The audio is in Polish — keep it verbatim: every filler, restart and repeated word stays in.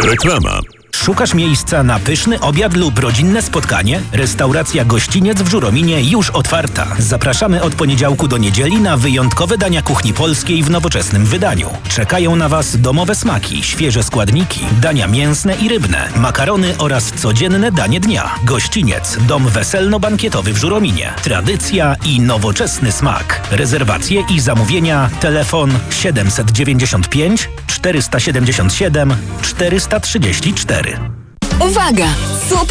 Reklama. Szukasz miejsca na pyszny obiad lub rodzinne spotkanie? Restauracja Gościniec w Żurominie już otwarta. Zapraszamy od poniedziałku do niedzieli na wyjątkowe dania kuchni polskiej w nowoczesnym wydaniu. Czekają na Was domowe smaki, świeże składniki, dania mięsne i rybne, makarony oraz codzienne danie dnia. Gościniec, dom weselno-bankietowy w Żurominie. Tradycja i nowoczesny smak. Rezerwacje i zamówienia telefon siedemset dziewięćdziesiąt pięć czterysta siedemdziesiąt siedem czterysta trzydzieści cztery. Uwaga! Super